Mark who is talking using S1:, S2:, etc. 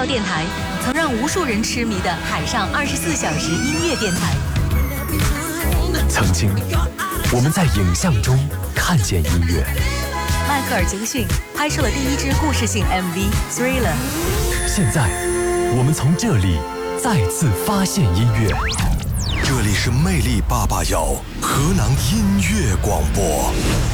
S1: 号电台，曾让无数人痴迷的海上24小时音乐电台。
S2: 曾经，我们在影像中看见音乐。
S1: 迈克尔·杰克逊拍摄了第一支故事性 MV《Thriller》。
S2: 现在，我们从这里再次发现音乐。
S3: 这里是魅力881河南音乐广播。